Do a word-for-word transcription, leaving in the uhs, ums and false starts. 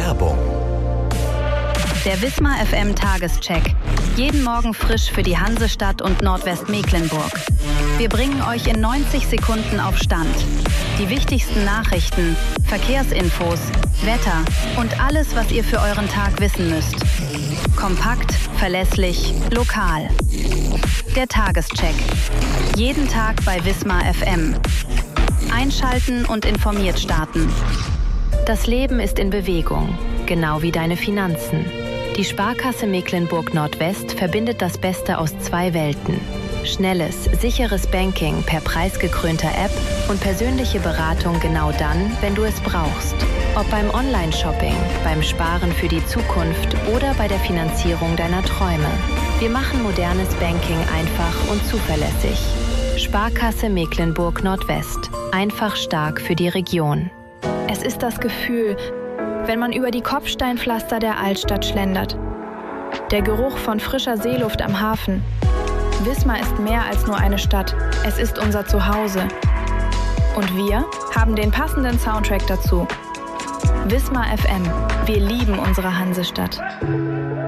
Werbung. Der Wismar F M Tagescheck. Jeden Morgen frisch für die Hansestadt und Nordwestmecklenburg. Wir bringen euch in neunzig Sekunden auf Stand. Die wichtigsten Nachrichten, Verkehrsinfos, Wetter und alles, was ihr für euren Tag wissen müsst. Kompakt, verlässlich, lokal. Der Tagescheck. Jeden Tag bei Wismar F M. Einschalten und informiert starten. Das Leben ist in Bewegung, genau wie deine Finanzen. Die Sparkasse Mecklenburg-Nordwest verbindet das Beste aus zwei Welten. Schnelles, sicheres Banking per preisgekrönter App und persönliche Beratung genau dann, wenn du es brauchst. Ob beim Online-Shopping, beim Sparen für die Zukunft oder bei der Finanzierung deiner Träume. Wir machen modernes Banking einfach und zuverlässig. Sparkasse Mecklenburg-Nordwest. Einfach stark für die Region. Es ist das Gefühl, wenn man über die Kopfsteinpflaster der Altstadt schlendert. Der Geruch von frischer Seeluft am Hafen. Wismar ist mehr als nur eine Stadt. Es ist unser Zuhause. Und wir haben den passenden Soundtrack dazu. Wismar F M. Wir lieben unsere Hansestadt.